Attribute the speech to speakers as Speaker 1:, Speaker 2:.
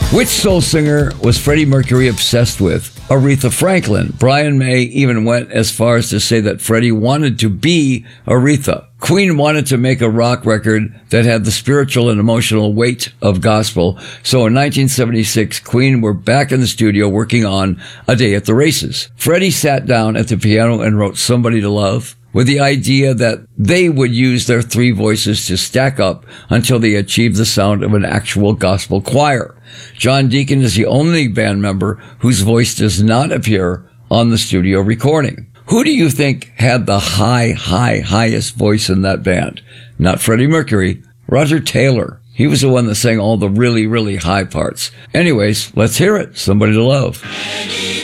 Speaker 1: Which soul singer was Freddie Mercury obsessed with? Aretha Franklin. Brian May even went as far as to say that Freddie wanted to be Aretha. Queen wanted to make a rock record that had the spiritual and emotional weight of gospel. So in 1976, Queen were back in the studio working on A Day at the Races. Freddie sat down at the piano and wrote Somebody to Love, with the idea that they would use their three voices to stack up until they achieved the sound of an actual gospel choir. John Deacon is the only band member whose voice does not appear on the studio recording. Who do you think had the highest voice in that band? Not Freddie Mercury, Roger Taylor. He was the one that sang all the really high parts. Anyways, let's hear it. Somebody to Love.